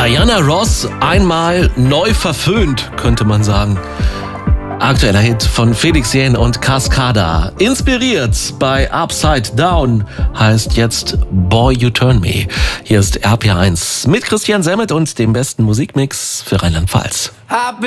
Diana Ross einmal neu verföhnt, könnte man sagen. Aktueller Hit von Felix Jähn und Cascada. Inspiriert bei Upside Down heißt jetzt Boy You Turn Me. Hier ist RPR1 mit Christian Semmet und dem besten Musikmix für Rheinland-Pfalz.